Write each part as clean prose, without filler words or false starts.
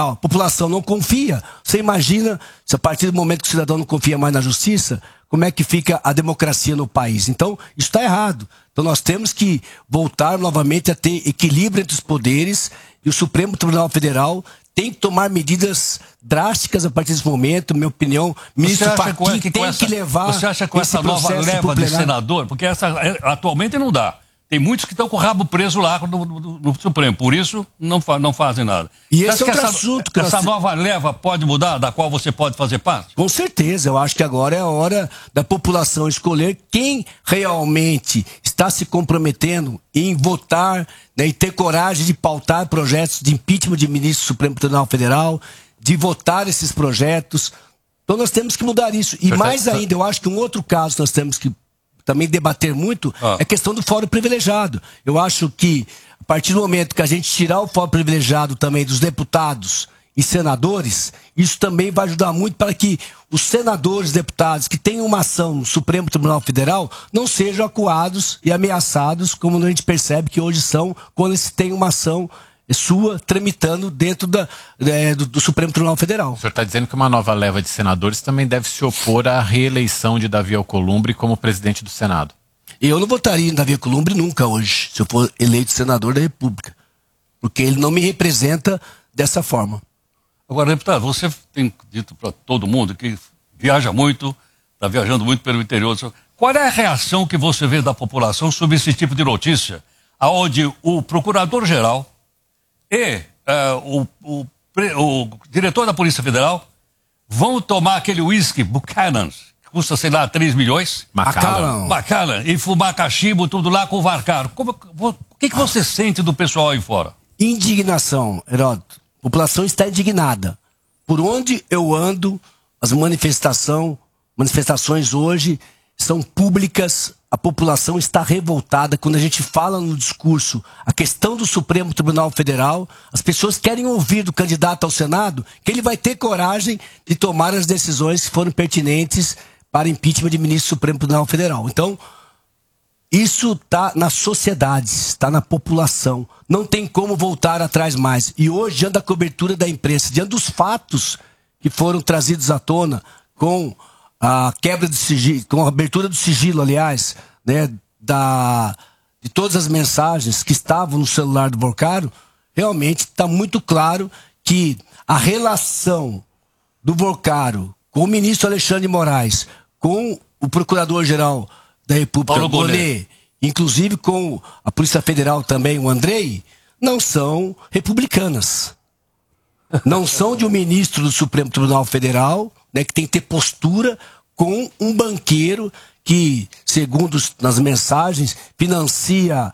A população não confia. Você imagina, se a partir do momento que o cidadão não confia mais na justiça, como é que fica a democracia no país? Então, isso está errado. Então, nós temos que voltar novamente a ter equilíbrio entre os poderes e o Supremo Tribunal Federal tem que tomar medidas drásticas a partir desse momento. Minha opinião, o ministro Fachin tem que levar. Você acha que com essa nova leva de senador, porque atualmente não dá. Tem muitos que estão com o rabo preso lá no Supremo, por isso não fazem nada. E esse é outro assunto. Essa nova leva pode mudar, da qual você pode fazer parte? Com certeza, eu acho que agora é a hora da população escolher quem realmente está se comprometendo em votar, né, e ter coragem de pautar projetos de impeachment de ministro do Supremo Tribunal Federal, de votar esses projetos. Então nós temos que mudar isso. E mais ainda, eu acho que um outro caso nós temos que também debater muito é a questão do fórum privilegiado. Eu acho que, a partir do momento que a gente tirar o fórum privilegiado também dos deputados e senadores, isso também vai ajudar muito para que os senadores e deputados que tenham uma ação no Supremo Tribunal Federal não sejam acuados e ameaçados, como a gente percebe que hoje são, quando se tem uma ação sua tramitando dentro do Supremo Tribunal Federal. O senhor está dizendo que uma nova leva de senadores também deve se opor à reeleição de Davi Alcolumbre como presidente do Senado. Eu não votaria em Davi Alcolumbre nunca hoje, se eu for eleito senador da República, porque ele não me representa dessa forma. Agora, deputado, você tem dito para todo mundo que viaja muito, está viajando muito pelo interior. Qual é a reação que você vê da população sobre esse tipo de notícia, onde o procurador-geral e o diretor da Polícia Federal vão tomar aquele uísque Buchanan, que custa, sei lá, 3 milhões. Macallan. E fumar cachimbo, tudo lá com o Varcaro. O que você sente do pessoal aí fora? Indignação, Heródoto. A população está indignada. Por onde eu ando, as manifestações hoje são públicas. A população está revoltada quando a gente fala no discurso a questão do Supremo Tribunal Federal. As pessoas querem ouvir do candidato ao Senado que ele vai ter coragem de tomar as decisões que foram pertinentes para impeachment de ministro do Supremo Tribunal Federal. Então, isso está na sociedade, está na população. Não tem como voltar atrás mais. E hoje, diante da cobertura da imprensa, diante dos fatos que foram trazidos à tona com a quebra do sigilo, com a abertura do sigilo, aliás, né, de todas as mensagens que estavam no celular do Varcaro, realmente está muito claro que a relação do Varcaro com o ministro Alexandre de Moraes, com o procurador-geral da República, Paulo Gonet, inclusive com a Polícia Federal também, o Andrei, não são republicanas. Não são de um ministro do Supremo Tribunal Federal, né, que tem que ter postura com um banqueiro que, segundo nas mensagens, financia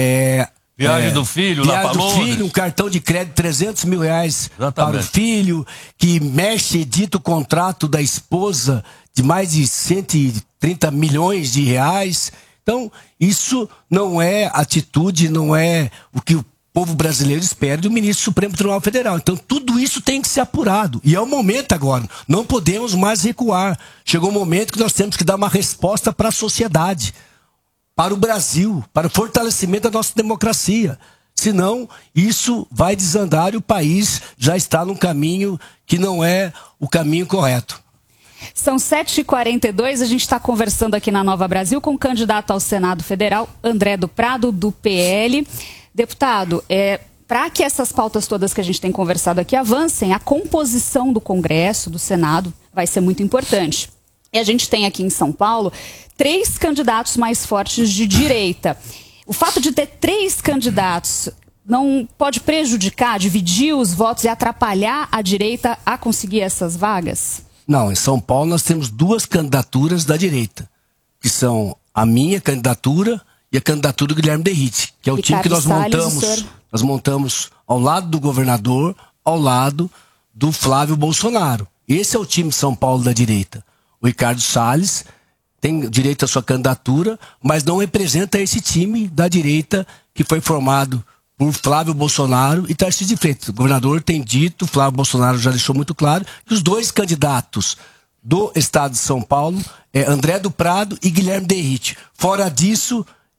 viagem do filho, um cartão de crédito de 300 mil reais para o filho, que mexe, edita o contrato da esposa de mais de 130 milhões de reais. Então, isso não é atitude, não é o que o povo brasileiro espera do ministro do Supremo Tribunal Federal. Então, tudo isso tem que ser apurado. E é o momento agora. Não podemos mais recuar. Chegou o momento que nós temos que dar uma resposta para a sociedade, para o Brasil, para o fortalecimento da nossa democracia. Senão, isso vai desandar e o país já está num caminho que não é o caminho correto. São 7h42, a gente está conversando aqui na Nova Brasil com o candidato ao Senado Federal, André do Prado, do PL. Deputado, para que essas pautas todas que a gente tem conversado aqui avancem, a composição do Congresso, do Senado, vai ser muito importante. E a gente tem aqui em São Paulo 3 candidatos mais fortes de direita. O fato de ter 3 candidatos não pode prejudicar, dividir os votos e atrapalhar a direita a conseguir essas vagas? Não, em São Paulo nós temos 2 candidaturas da direita, que são a minha candidatura e a candidatura do Guilherme Derrite, que é o time que nós montamos. Nós montamos ao lado do governador, ao lado do Flávio Bolsonaro. Esse é o time de São Paulo da direita. O Ricardo Salles tem direito à sua candidatura, mas não representa esse time da direita que foi formado por Flávio Bolsonaro e Tarcísio de Freitas. O governador tem dito, Flávio Bolsonaro já deixou muito claro, que os 2 candidatos do estado de São Paulo é André do Prado e Guilherme Derrite. Fora disso,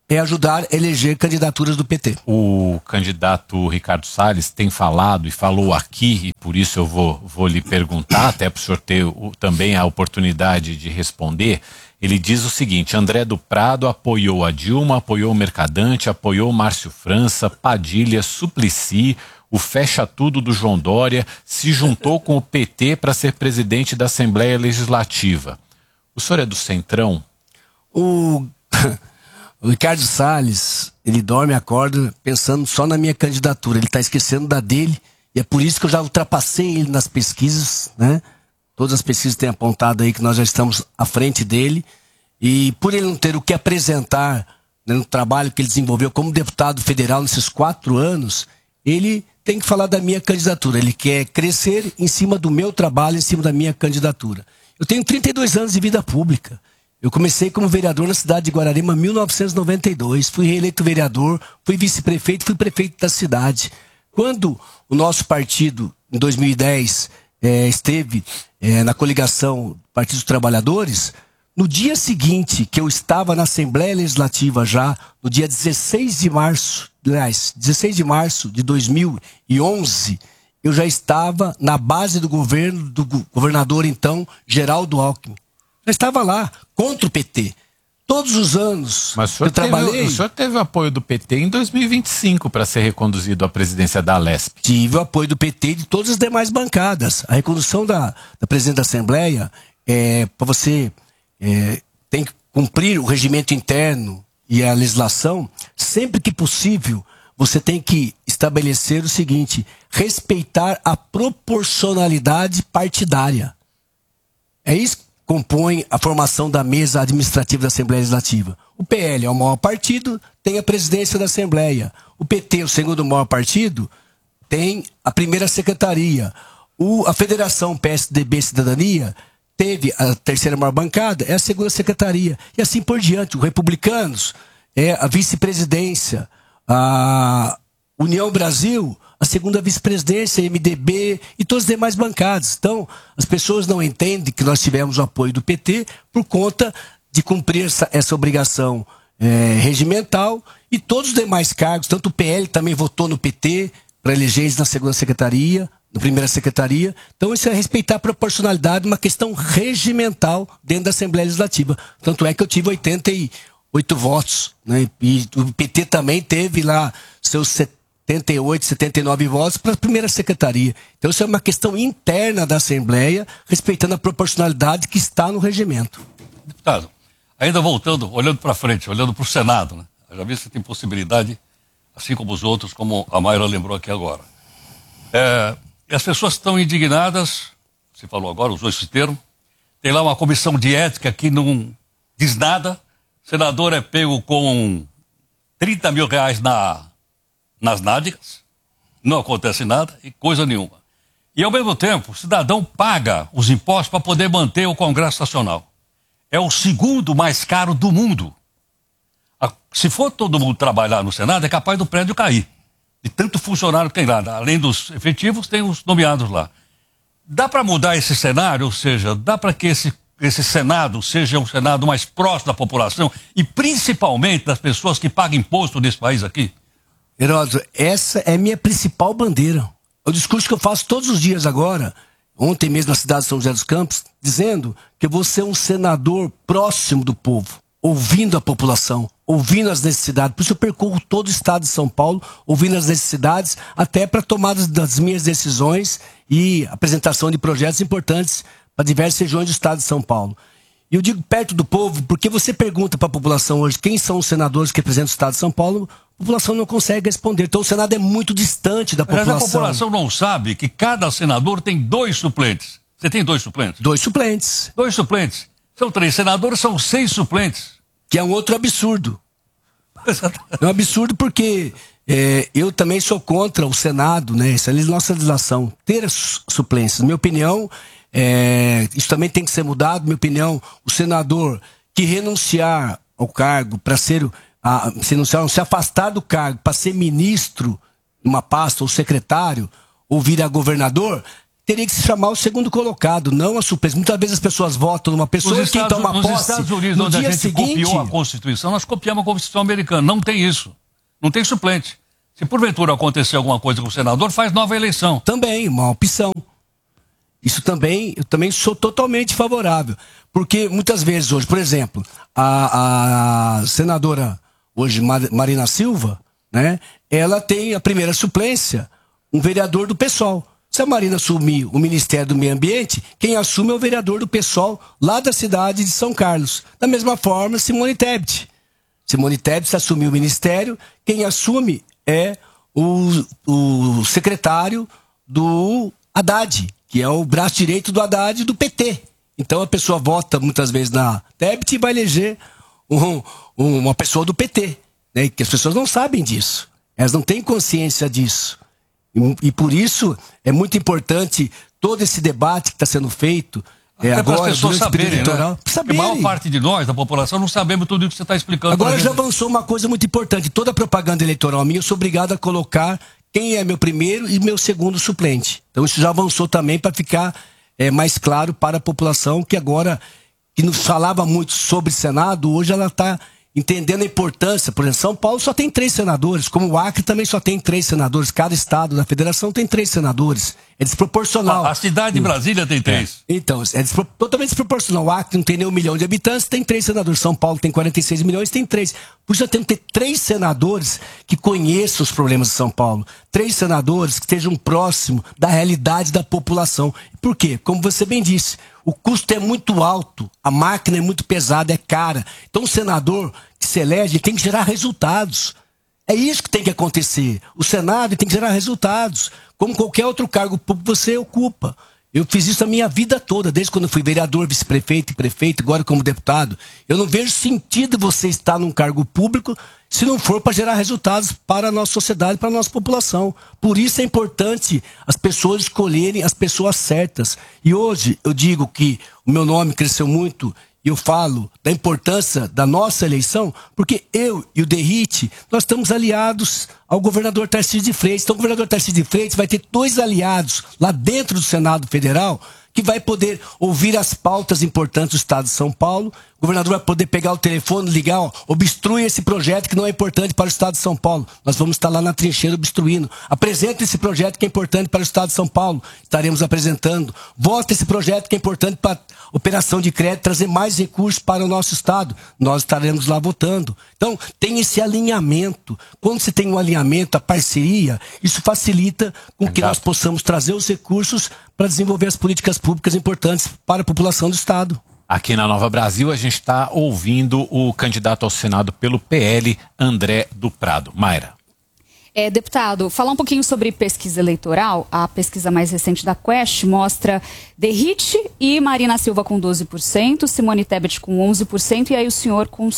é ajudar a eleger candidaturas do PT. O candidato Ricardo Salles tem falado e falou aqui, e por isso eu vou lhe perguntar, até para o senhor ter também a oportunidade de responder. Ele diz o seguinte: André do Prado apoiou a Dilma, apoiou o Mercadante, apoiou o Márcio França, Padilha, Suplicy, o Fecha Tudo do João Dória, se juntou com o PT para ser presidente da Assembleia Legislativa. O senhor é do Centrão? O Ricardo Salles, ele dorme e acorda pensando só na minha candidatura. Ele está esquecendo da dele, e é por isso que eu já ultrapassei ele nas pesquisas, né? Todas as pesquisas têm apontado aí que nós já estamos à frente dele. E por ele não ter o que apresentar, né, no trabalho que ele desenvolveu como deputado federal nesses 4 anos, ele tem que falar da minha candidatura. Ele quer crescer em cima do meu trabalho, em cima da minha candidatura. Eu tenho 32 anos de vida pública. Eu comecei como vereador na cidade de Guararema em 1992. Fui reeleito vereador, fui vice-prefeito, fui prefeito da cidade. Quando o nosso partido, em 2010, esteve na coligação Partido dos Trabalhadores, no dia seguinte que eu estava na Assembleia Legislativa já, no dia 16 de março, aliás, 16 de março de 2011, eu já estava na base do governo do governador, então, Geraldo Alckmin. Já estava lá, contra o PT. Todos os anos Mas que eu trabalhei... o senhor teve o apoio do PT em 2025 para ser reconduzido à presidência da Alesp. Tive o apoio do PT e de todas as demais bancadas. A recondução da presidente da Assembleia, para você tem que cumprir o regimento interno e a legislação. Sempre que possível, você tem que estabelecer o seguinte: respeitar a proporcionalidade partidária. É isso que compõe a formação da mesa administrativa da Assembleia Legislativa. O PL é o maior partido, tem a presidência da Assembleia. O PT, o segundo maior partido, tem a primeira secretaria. A Federação PSDB Cidadania teve a terceira maior bancada, é a segunda secretaria. E assim por diante. Os republicanos é a vice-presidência. A União Brasil, a segunda vice-presidência, MDB e todas as demais bancadas. Então, as pessoas não entendem que nós tivemos o apoio do PT por conta de cumprir essa obrigação regimental, e todos os demais cargos, tanto o PL também votou no PT para eleger eles na segunda secretaria, na primeira secretaria. Então, isso é respeitar a proporcionalidade, uma questão regimental dentro da Assembleia Legislativa. Tanto é que eu tive 88 votos, né? E o PT também teve lá seus 78, 79 votos para a primeira secretaria. Então isso é uma questão interna da Assembleia, respeitando a proporcionalidade que está no regimento. Deputado, ainda voltando, olhando para frente, olhando para o Senado, né? Eu já vi que você tem possibilidade, assim como os outros, como a Mayra lembrou aqui agora. E as pessoas estão indignadas, você falou agora, usou esse termo, tem lá uma comissão de ética que não diz nada, o senador é pego com 30 mil reais nas nádegas, não acontece nada e coisa nenhuma. E ao mesmo tempo, o cidadão paga os impostos para poder manter o Congresso Nacional. É o segundo mais caro do mundo. Se for todo mundo trabalhar no Senado, é capaz do prédio cair. De tanto funcionário que tem lá. Além dos efetivos, tem os nomeados lá. Dá para mudar esse cenário? Ou seja, dá para que esse Senado seja um Senado mais próximo da população e principalmente das pessoas que pagam imposto nesse país aqui? Heródoto, essa é minha principal bandeira. É o discurso que eu faço todos os dias agora, ontem mesmo na cidade de São José dos Campos, dizendo que eu vou ser um senador próximo do povo, ouvindo a população, ouvindo as necessidades. Por isso eu percorro todo o estado de São Paulo, ouvindo as necessidades, até para tomada das minhas decisões e apresentação de projetos importantes para diversas regiões do estado de São Paulo. E eu digo perto do povo, porque você pergunta para a população hoje quem são os senadores que representam o estado de São Paulo, a população não consegue responder. Então o Senado é muito distante da população. Mas a população não sabe que cada senador tem 2 suplentes. Você tem 2 suplentes? 2 suplentes. 2 suplentes. São 3 senadores, são 6 suplentes. Que é um outro absurdo. É um absurdo porque eu também sou contra o Senado, né? Essa é a nossa legislação, ter as suplências. Na minha opinião, isso também tem que ser mudado. Na minha opinião, o senador que renunciar ao cargo para ser... se afastar do cargo para ser ministro, uma pasta ou secretário, ou virar governador, teria que se chamar o segundo colocado, não a suplência. Muitas vezes as pessoas votam numa pessoa que toma posse. Nos Estados Unidos, onde a gente copiou a Constituição, nós copiamos a Constituição americana. Não tem isso. Não tem suplente. Se porventura acontecer alguma coisa com o senador, faz nova eleição. Também, uma opção. Isso também, eu também sou totalmente favorável. Porque muitas vezes hoje, por exemplo, a senadora hoje, Marina Silva, né, ela tem a primeira suplência, um vereador do PSOL. Se a Marina assumir o Ministério do Meio Ambiente, quem assume é o vereador do PSOL lá da cidade de São Carlos. Da mesma forma, Simone Tebet. Simone Tebet assumiu o Ministério, quem assume é o secretário do Haddad, que é o braço direito do Haddad e do PT. Então a pessoa vota muitas vezes na Tebet e vai eleger uma pessoa do PT. Né? Que as pessoas não sabem disso. Elas não têm consciência disso. E por isso é muito importante todo esse debate que está sendo feito agora, para as pessoas saberem, eleitoral, né? Porque a maior parte de nós, da população, não sabemos tudo o que você está explicando. Agora já avançou uma coisa muito importante. Toda propaganda eleitoral minha, eu sou obrigado a colocar quem é meu primeiro e meu segundo suplente. Então isso já avançou também para ficar mais claro para a população que agora, que nos falava muito sobre Senado, hoje ela está entendendo a importância. Por exemplo, São Paulo só tem 3 senadores, como o Acre também só tem 3 senadores. Cada estado da federação tem 3 senadores. É desproporcional. A cidade de Brasília tem 3. Então, totalmente desproporcional. O Acre não tem nem 1 milhão de habitantes, tem 3 senadores. São Paulo tem 46 milhões, tem 3. Por isso, nós temos que ter 3 senadores que conheçam os problemas de São Paulo. 3 senadores que estejam próximos da realidade da população. Por quê? Como você bem disse, o custo é muito alto, a máquina é muito pesada, é cara. Então, o senador que se elege tem que gerar resultados. É isso que tem que acontecer. O Senado tem que gerar resultados. Como qualquer outro cargo público você ocupa. Eu fiz isso a minha vida toda, desde quando eu fui vereador, vice-prefeito e prefeito, agora como deputado. Eu não vejo sentido você estar num cargo público se não for para gerar resultados para a nossa sociedade, para a nossa população. Por isso é importante as pessoas escolherem as pessoas certas. E hoje eu digo que o meu nome cresceu muito. Eu falo da importância da nossa eleição, porque eu e o Derrite, nós estamos aliados ao governador Tarcísio de Freitas. Então o governador Tarcísio de Freitas vai ter 2 aliados lá dentro do Senado Federal que vai poder ouvir as pautas importantes do Estado de São Paulo. O governador vai poder pegar o telefone, ligar, obstrui esse projeto que não é importante para o Estado de São Paulo. Nós vamos estar lá na trincheira obstruindo. Apresenta esse projeto que é importante para o Estado de São Paulo. Estaremos apresentando. Vota esse projeto que é importante para a operação de crédito, trazer mais recursos para o nosso Estado. Nós estaremos lá votando. Então, tem esse alinhamento. Quando você tem um alinhamento, a parceria, isso facilita com que nós possamos trazer os recursos para desenvolver as políticas públicas importantes para a população do Estado. Aqui na Nova Brasil, a gente está ouvindo o candidato ao Senado pelo PL, André do Prado. Mayra. Deputado, falar um pouquinho sobre pesquisa eleitoral. A pesquisa mais recente da Quest mostra Derrite e Marina Silva com 12%, Simone Tebet com 11% e aí o senhor com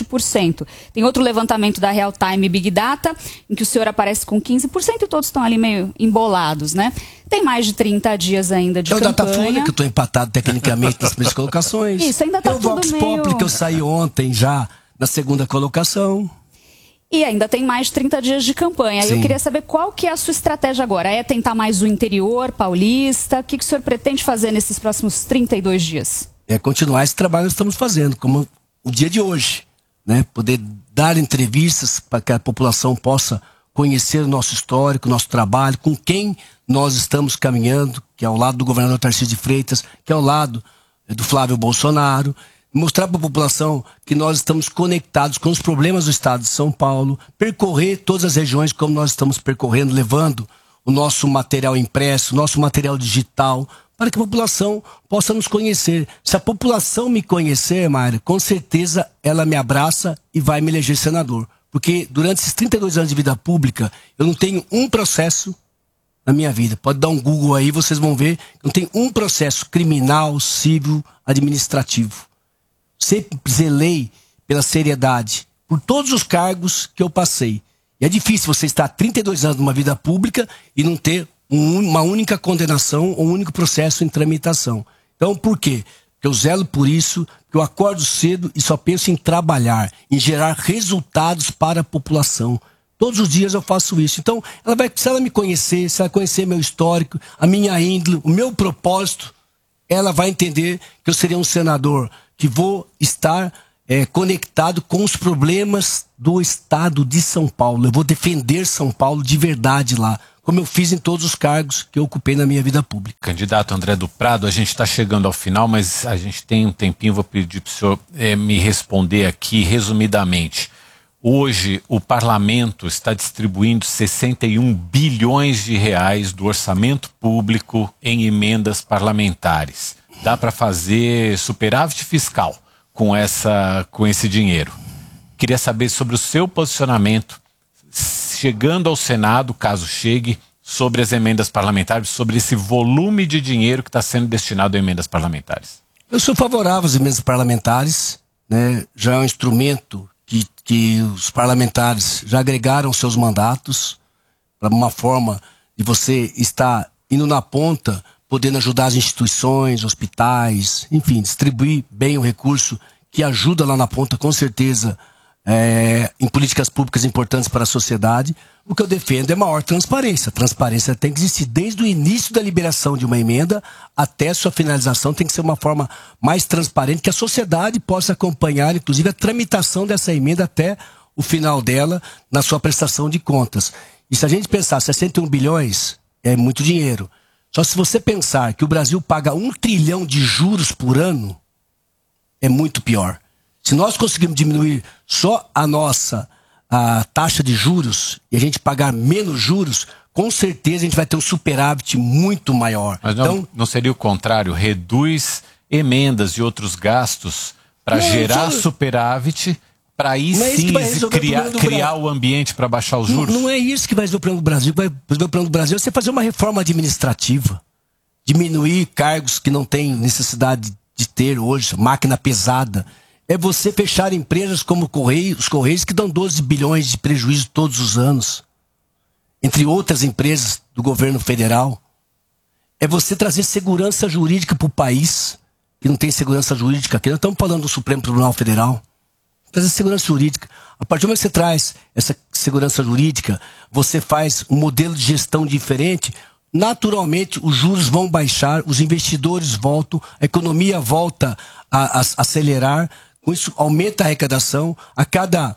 7%. Tem outro levantamento da Real Time Big Data, em que o senhor aparece com 15% e todos estão ali meio embolados, né? Tem mais de 30 dias ainda de campanha. É o Datafolha, que eu estou empatado tecnicamente nas primeiras colocações. Isso, ainda está tudo Vox meio... Populi, que eu saí ontem já na segunda colocação. E ainda tem mais de 30 dias de campanha. Sim. Eu queria saber qual que é a sua estratégia agora. É tentar mais o interior paulista? O que o senhor pretende fazer nesses próximos 32 dias? É continuar esse trabalho que nós estamos fazendo, como o dia de hoje. Né? Poder dar entrevistas para que a população possa conhecer o nosso histórico, o nosso trabalho, com quem nós estamos caminhando, que é ao lado do governador Tarcísio de Freitas, que é ao lado do Flávio Bolsonaro. Mostrar para a população que nós estamos conectados com os problemas do Estado de São Paulo, percorrer todas as regiões como nós estamos percorrendo, levando o nosso material impresso, o nosso material digital, para que a população possa nos conhecer. Se a população me conhecer, Mayra, com certeza ela me abraça e vai me eleger senador. Porque durante esses 32 anos de vida pública, eu não tenho um processo na minha vida. Pode dar um Google aí, vocês vão ver que eu não tenho um processo criminal, civil, administrativo. Sempre zelei pela seriedade, por todos os cargos que eu passei. E é difícil você estar 32 anos numa vida pública e não ter uma única condenação ou um único processo em tramitação. Então, por quê? Porque eu zelo por isso, que eu acordo cedo e só penso em trabalhar, em gerar resultados para a população. Todos os dias eu faço isso. Então, se ela me conhecer, se ela conhecer meu histórico, a minha índole, o meu propósito, ela vai entender que eu seria um senador que vou estar conectado com os problemas do estado de São Paulo. Eu vou defender São Paulo de verdade lá, como eu fiz em todos os cargos que eu ocupei na minha vida pública. Candidato André do Prado, a gente está chegando ao final, mas a gente tem um tempinho, vou pedir para o senhor me responder aqui resumidamente. Hoje, o parlamento está distribuindo 61 bilhões de reais do orçamento público em emendas parlamentares. Dá para fazer superávit fiscal com esse dinheiro. Queria saber sobre o seu posicionamento, chegando ao Senado, caso chegue, sobre as emendas parlamentares, sobre esse volume de dinheiro que está sendo destinado a emendas parlamentares. Eu sou favorável às emendas parlamentares, né? Já é um instrumento que os parlamentares já agregaram seus mandatos para uma forma de você estar indo na ponta, podendo ajudar as instituições, hospitais, enfim, distribuir bem o recurso que ajuda lá na ponta, com certeza, em políticas públicas importantes para a sociedade. O que eu defendo é maior transparência. A transparência tem que existir desde o início da liberação de uma emenda até sua finalização. Tem que ser uma forma mais transparente, que a sociedade possa acompanhar, inclusive, a tramitação dessa emenda até o final dela, na sua prestação de contas. E se a gente pensar 61 bilhões, é muito dinheiro. Só se você pensar que o Brasil paga 1 trilhão de juros por ano, é muito pior. Se nós conseguirmos diminuir só a taxa de juros e a gente pagar menos juros, com certeza a gente vai ter um superávit muito maior. Mas não seria o contrário? Reduz emendas e outros gastos para gerar superávit, para aí sim criar o ambiente para baixar os juros? Não é isso que vai resolver o problema do Brasil. Vai resolver o problema do Brasil é você fazer uma reforma administrativa, diminuir cargos que não tem necessidade de ter hoje, máquina pesada. É você fechar empresas como os Correios, que dão 12 bilhões de prejuízo todos os anos, entre outras empresas do governo federal. É você trazer segurança jurídica para o país, que não tem segurança jurídica aqui. Nós estamos falando do Supremo Tribunal Federal. Trazer segurança jurídica. A partir do momento que você traz essa segurança jurídica, você faz um modelo de gestão diferente, naturalmente os juros vão baixar, os investidores voltam, a economia volta a acelerar. Com isso, aumenta a arrecadação. A cada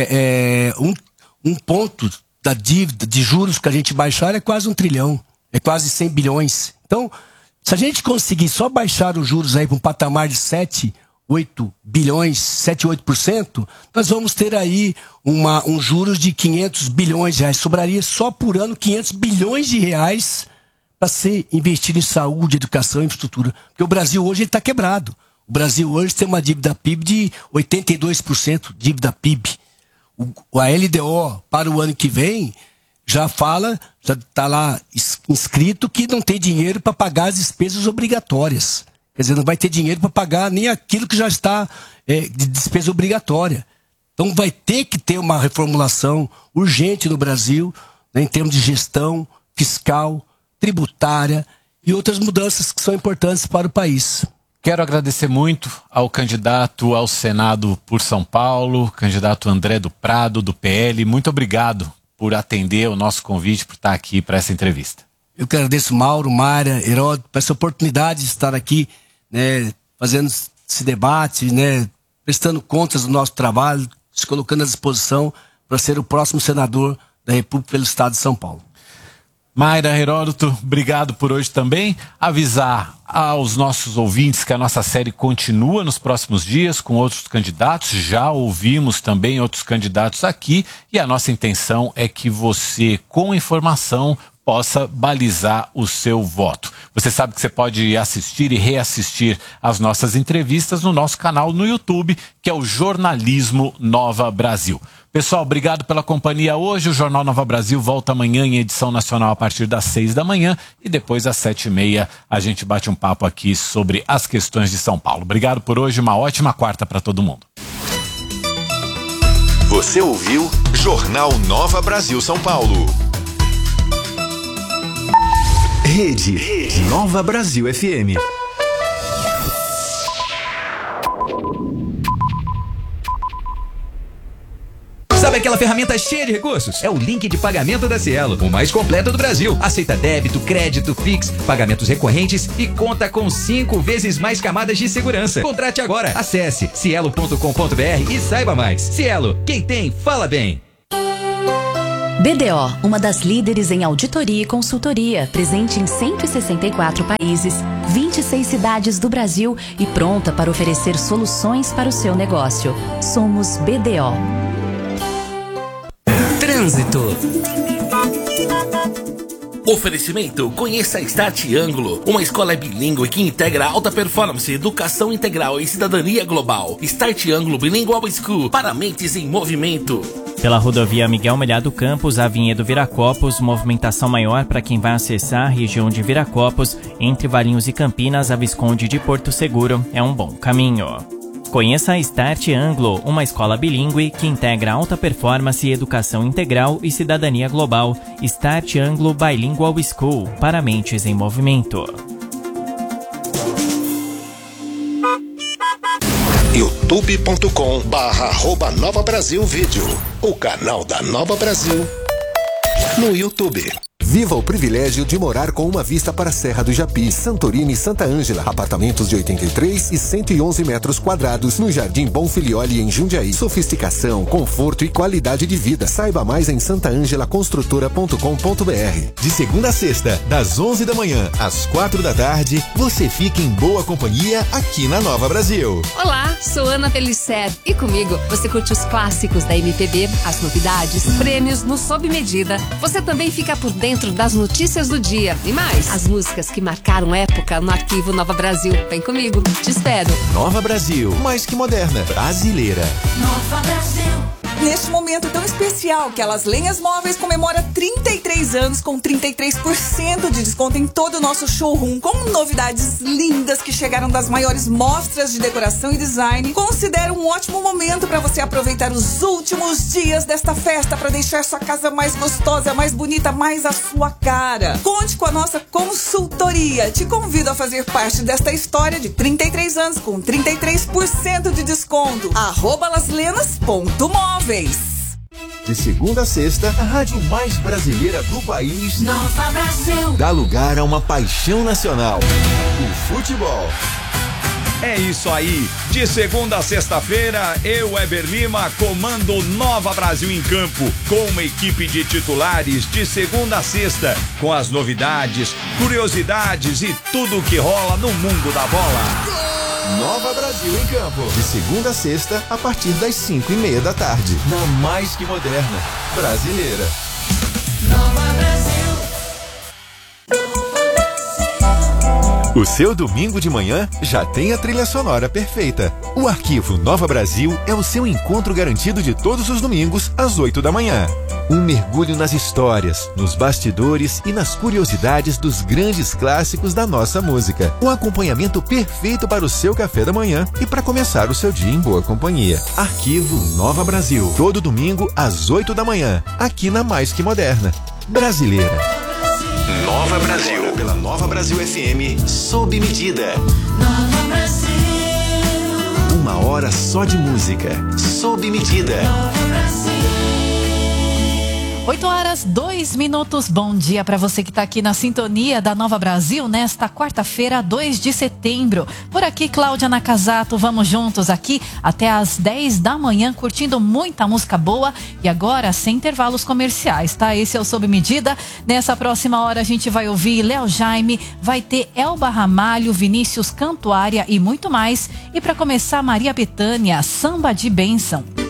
um ponto da dívida de juros que a gente baixar é quase 1 trilhão. É quase 100 bilhões. Então, se a gente conseguir só baixar os juros aí para um patamar de 8 bilhões, 8%, nós vamos ter aí um juros de 500 bilhões de reais. Sobraria só por ano 500 bilhões de reais para ser investido em saúde, educação e infraestrutura. Porque o Brasil hoje está quebrado. O Brasil hoje tem uma dívida PIB de 82%, dívida PIB. A LDO para o ano que vem já está lá inscrito que não tem dinheiro para pagar as despesas obrigatórias. Quer dizer, não vai ter dinheiro para pagar nem aquilo que já está de despesa obrigatória. Então vai ter que ter uma reformulação urgente no Brasil, né, em termos de gestão fiscal, tributária e outras mudanças que são importantes para o país. Quero agradecer muito ao candidato ao Senado por São Paulo, candidato André do Prado, do PL. Muito obrigado por atender o nosso convite, por estar aqui para essa entrevista. Eu que agradeço, Mauro, Mária, Heródoto, por essa oportunidade de estar aqui, né, fazendo esse debate, né, prestando contas do nosso trabalho, se colocando à disposição para ser o próximo senador da República pelo Estado de São Paulo. Mayra, Heródoto, obrigado por hoje também. Avisar aos nossos ouvintes que a nossa série continua nos próximos dias com outros candidatos. Já ouvimos também outros candidatos aqui e a nossa intenção é que você, com informação, possa balizar o seu voto. Você sabe que você pode assistir e reassistir as nossas entrevistas no nosso canal no YouTube, que é o Jornalismo Nova Brasil. Pessoal, obrigado pela companhia hoje. O Jornal Nova Brasil volta amanhã em edição nacional a partir das 6 da manhã e depois às 7h30 a gente bate um papo aqui sobre as questões de São Paulo. Obrigado por hoje, uma ótima quarta para todo mundo. Você ouviu Jornal Nova Brasil São Paulo. Rede Nova Brasil FM. Sabe aquela ferramenta cheia de recursos? É o link de pagamento da Cielo, o mais completo do Brasil. Aceita débito, crédito, Pix, pagamentos recorrentes e conta com 5 vezes mais camadas de segurança. Contrate agora. Acesse cielo.com.br e saiba mais. Cielo, quem tem, fala bem. BDO, uma das líderes em auditoria e consultoria, presente em 164 países, 26 cidades do Brasil e pronta para oferecer soluções para o seu negócio. Somos BDO. Trânsito. Oferecimento: conheça a Start Ângulo, uma escola bilíngue que integra alta performance, educação integral e cidadania global. Start Ângulo Bilingual School, para mentes em movimento. Pela rodovia Miguel Melhado Campos, a Vinhedo Viracopos, movimentação maior para quem vai acessar a região de Viracopos, entre Valinhos e Campinas, a Visconde de Porto Seguro, é um bom caminho. Conheça a Start Anglo, uma escola bilíngue que integra alta performance, educação integral e cidadania global. Start Anglo Bilingual School, para mentes em movimento. youtube.com/Nova Brasil Vídeo, o canal da Nova Brasil no YouTube. Viva o privilégio de morar com uma vista para a Serra do Japi, Santorini e Santa Ângela. Apartamentos de 83 e 111 metros quadrados no Jardim Bonfilioli, em Jundiaí. Sofisticação, conforto e qualidade de vida. Saiba mais em santaangelaconstrutora.com.br. De segunda a sexta, das 11 da manhã às 4 da tarde, você fica em boa companhia aqui na Nova Brasil. Olá, sou Ana Felicer e comigo você curte os clássicos da MPB, as novidades, prêmios no Sob Medida. Você também fica por dentro das notícias do dia e mais, as músicas que marcaram época no arquivo Nova Brasil. Vem comigo, te espero. Nova Brasil, mais que moderna, brasileira. Nova Brasil. Neste momento tão especial que a Las Lenhas Móveis comemora 33 anos com 33% de desconto em todo o nosso showroom, com novidades lindas que chegaram das maiores mostras de decoração e design. Considero um ótimo momento para você aproveitar os últimos dias desta festa para deixar sua casa mais gostosa, mais bonita, mais a sua cara. Conte com a nossa consultoria. Te convido a fazer parte desta história de 33 anos com 33% de desconto. @laslenas.móveis. De segunda a sexta, a rádio mais brasileira do país, Nova Brasil, dá lugar a uma paixão nacional: o futebol. É isso aí, de segunda a sexta-feira, eu, Weber Lima, comando Nova Brasil em campo, com uma equipe de titulares de segunda a sexta, com as novidades, curiosidades e tudo o que rola no mundo da bola. Nova Brasil em campo, de segunda a sexta, a partir das 5:30 da tarde, na mais que moderna, brasileira. Nova Brasil. O seu domingo de manhã já tem a trilha sonora perfeita. O arquivo Nova Brasil é o seu encontro garantido de todos os domingos às 8 da manhã. Um mergulho nas histórias, nos bastidores e nas curiosidades dos grandes clássicos da nossa música. Um acompanhamento perfeito para o seu café da manhã e para começar o seu dia em boa companhia. Arquivo Nova Brasil, todo domingo às 8 da manhã, aqui na Mais Que Moderna, brasileira. Nova Brasil, pela Nova Brasil FM, sob medida. Nova Brasil. Uma hora só de música, sob medida. Nova Brasil. 8h02. Bom dia para você que está aqui na sintonia da Nova Brasil nesta quarta-feira, 2 de setembro. Por aqui, Cláudia Nakazato, vamos juntos aqui até às 10 da manhã, curtindo muita música boa e agora sem intervalos comerciais, tá? Esse é o Sob Medida. Nessa próxima hora a gente vai ouvir Léo Jaime, vai ter Elba Ramalho, Vinícius Cantuária e muito mais. E para começar, Maria Bethânia, Samba de Bênção.